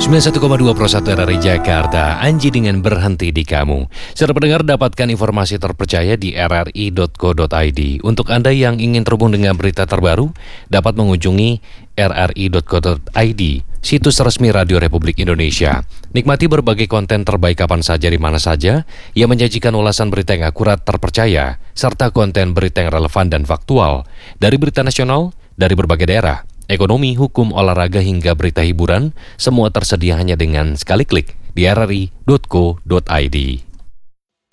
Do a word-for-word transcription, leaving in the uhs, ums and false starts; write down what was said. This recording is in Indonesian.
sembilan puluh satu koma dua Pro satu R R I Jakarta, Anji dengan berhenti di kamu. Saudara pendengar, dapatkan informasi terpercaya di r r i dot co dot i d. Untuk Anda yang ingin terhubung dengan berita terbaru, dapat mengunjungi r r i dot co dot i d, situs resmi Radio Republik Indonesia. Nikmati berbagai konten terbaik kapan saja di mana saja, yang menyajikan ulasan berita yang akurat, terpercaya, serta konten berita yang relevan dan faktual. Dari berita nasional, dari berbagai daerah, ekonomi, hukum, olahraga, hingga berita hiburan, semua tersedia hanya dengan sekali klik di r r i dot co dot i d.